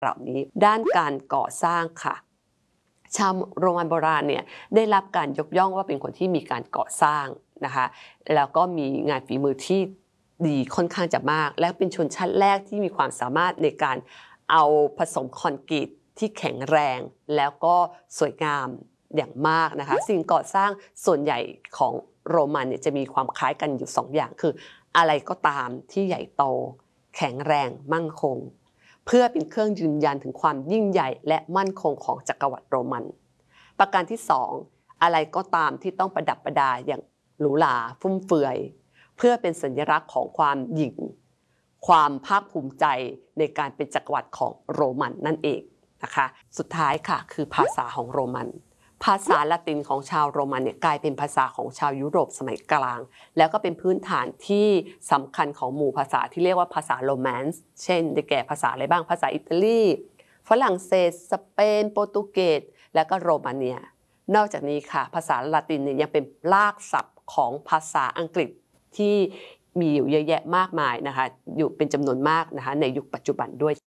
เหล่านี้ด้านการก่อสร้างค่ะชาวโรมันโบราณเนี่ยได้รับการยกย่องว่าเป็นคนที่มีการก่อสร้างนะคะแล้วก็มีงานฝีมือที่ดีค่อนข้างจะมากและเป็นชนชาติแรกที่มีความสามารถในการเอาผสมคอนกรีตที่แข็งแรงแล้วก็สวยงามอย่างมากนะคะสิ่งก่อสร้างส่วนใหญ่ของโรมันเนี่ยจะมีความคล้ายกันอยู่2อย่างคืออะไรก็ตามที่ใหญ่โตแข็งแรงมั่นคงเพื่อเป็นเครื่องยืนยันถึงความยิ่งใหญ่และมั่นคงของจักรวรรดิโรมันประการที่2อะไรก็ตามที่ต้องประดับประดาอย่างหรูหราฟุ่มเฟือยเพื่อเป็นสัญลักษณ์ของความหยิ่งความภาคภูมิใจในการเป็นจักรวรรดิของโรมันนั่นเองนะคะสุดท้ายค่ะคือภาษาของโรมันภาษาละตินของชาวโรมันเนี่ยกลายเป็นภาษาของชาวยุโรปสมัยกลางแล้วก็เป็นพื้นฐานที่สำคัญของหมู่ภาษาที่เรียกว่าภาษาโรแมนซ์เช่นได้แก่ภาษาอะไรบ้างภาษาอิตาลีฝรั่งเศสสเปนโปรตุเกสและก็โรมาเนียนอกจากนี้ค่ะภาษาละตินเนี่ยยังเป็นรากศัพท์ของภาษาอังกฤษที่มีอยู่เยอะแยะมากมายนะคะอยู่เป็นจำนวนมากนะคะในยุคปัจจุบันด้วย